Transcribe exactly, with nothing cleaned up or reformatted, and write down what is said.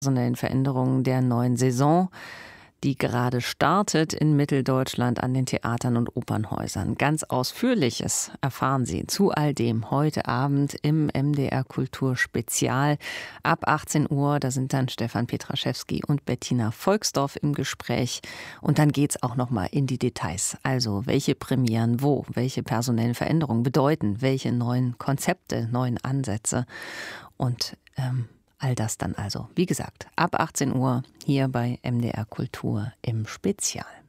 personellen Veränderungen der neuen Saison, die gerade startet in Mitteldeutschland an den Theatern und Opernhäusern. Ganz Ausführliches erfahren Sie zu all dem heute Abend im M D R Kultur Spezial ab achtzehn Uhr. Da sind dann Stefan Petraschewski und Bettina Volksdorf im Gespräch. Und dann geht's auch noch mal in die Details. Also welche Premieren wo, welche personellen Veränderungen bedeuten, welche neuen Konzepte, neuen Ansätze und ähm, all das dann also, wie gesagt, ab achtzehn Uhr hier bei M D R Kultur im Spezial.